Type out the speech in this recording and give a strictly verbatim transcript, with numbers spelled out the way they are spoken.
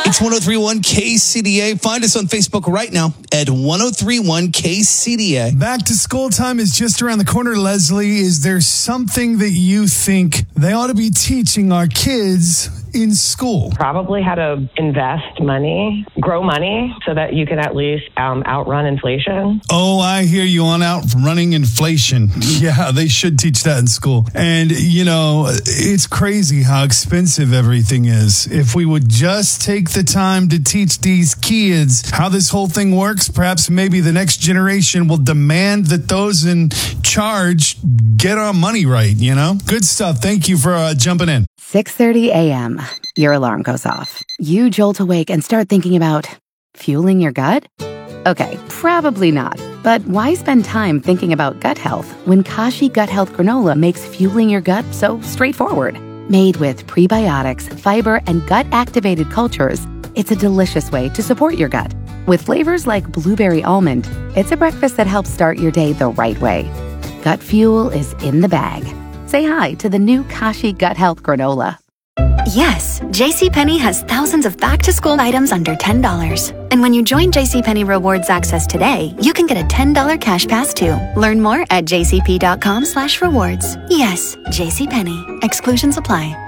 It's one oh three point one K C D A. Find us on Facebook right now at one oh three point one K C D A. Back to school time is just around the corner, Leslie. Is there something that you think they ought to be teaching our kids in school? Probably how to invest money, grow money, so that you can at least um, outrun inflation. Oh, I hear you on outrunning inflation. Yeah, they should teach that in school. And, you know, it's crazy how expensive everything is. If we would just take the time to teach these kids how this whole thing works, perhaps maybe the next generation will demand that those in charge get our money right, you know? Good stuff. Thank you for uh, jumping in. six thirty a.m. Your alarm goes off. You jolt awake and start thinking about fueling your gut? Okay, probably not. But why spend time thinking about gut health when Kashi Gut Health Granola makes fueling your gut so straightforward? Made with prebiotics, fiber, and gut-activated cultures, it's a delicious way to support your gut. With flavors like blueberry almond, it's a breakfast that helps start your day the right way. Gut fuel is in the bag. Say hi to the new Kashi Gut Health Granola. Yes, JCPenney has thousands of back-to-school items under ten dollars. And when you join JCPenney Rewards Access today, you can get a ten dollars cash pass too. Learn more at jcp.com slash rewards. Yes, JCPenney. Exclusions apply.